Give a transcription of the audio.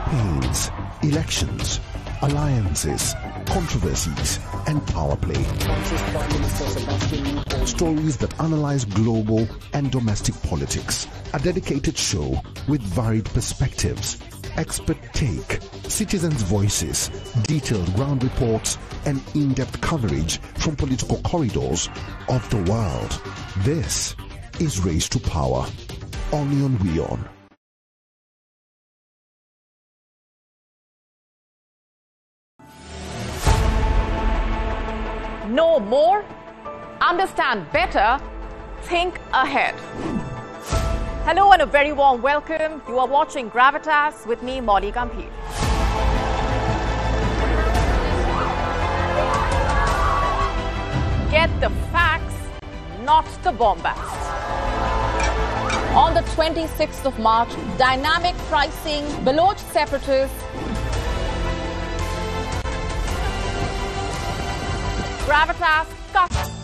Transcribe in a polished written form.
Campaigns, elections, alliances, controversies, and power play. Stories that analyze global and domestic politics. A dedicated show with varied perspectives, expert take, citizens' voices, detailed ground reports, and in-depth coverage from political corridors of the world. This is Race to Power. Onion Weon. Know more, understand better, think ahead. Hello and a very warm welcome. You are watching Gravitas with me, Molly Gambhir. Get the facts, not the bombast. On the 26th of March, dynamic pricing, Baloch separatists, Gravitas cut